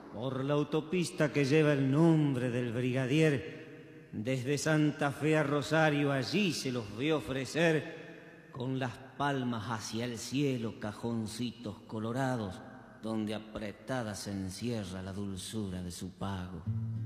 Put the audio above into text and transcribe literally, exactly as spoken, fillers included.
Por la autopista que lleva el nombre del brigadier, desde Santa Fe a Rosario, allí se los vio ofrecer, con las palmas hacia el cielo, cajoncitos colorados, donde apretada se encierra la dulzura de su pago.